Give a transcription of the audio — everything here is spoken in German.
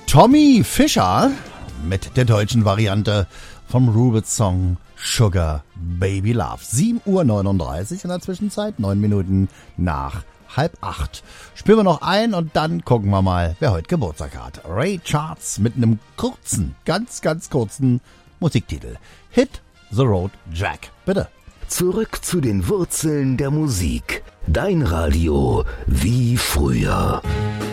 Tommy Fischer mit der deutschen Variante vom Rubens-Song Sugar Baby Love. 7:39 Uhr in der Zwischenzeit, 9 Minuten nach 7:30. Spielen wir noch ein und dann gucken wir mal, wer heute Geburtstag hat. Ray Charles mit einem kurzen, ganz kurzen Musiktitel. Hit the Road Jack. Bitte. Zurück zu den Wurzeln der Musik. Dein Radio wie früher.